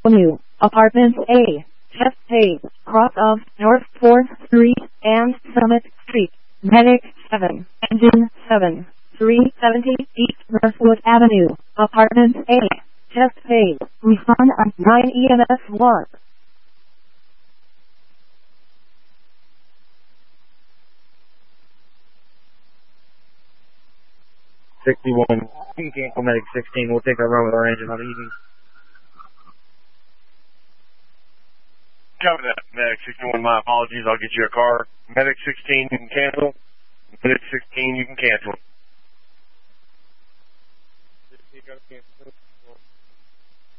Avenue, Apartment A, Chest Page, cross of North 4th Street and Summit Street, Medic 7, Engine 7, 370 East Northwood Avenue, Apartment A, Chest Page, respond on 9 EMS 1. You can cancel Medic 16. We'll take a run with our engine on evening. Copy that. Medic 61, my apologies. I'll get you a car. Medic 16, you can cancel. Medic 16, you can cancel.